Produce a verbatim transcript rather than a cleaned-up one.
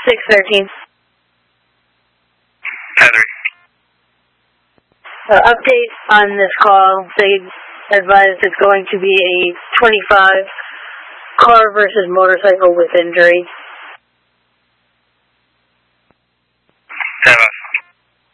six thirteen. Henry. Uh, update on this call. They advised it's going to be a twenty-five car versus motorcycle with injury.